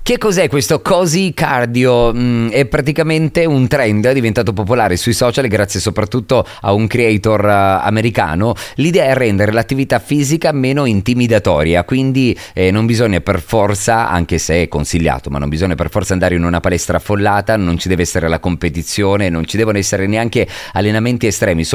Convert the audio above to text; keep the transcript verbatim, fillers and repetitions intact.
Che cos'è questo Cozy Cardio? Mm, è praticamente un trend diventato popolare sui social grazie soprattutto a un creator uh, americano. L'idea è rendere l'attività fisica meno intimidatoria, quindi eh, non bisogna per forza, anche se è consigliato, ma non bisogna per forza andare in una palestra affollata, non ci deve essere la competizione, non ci devono essere neanche allenamenti estremi,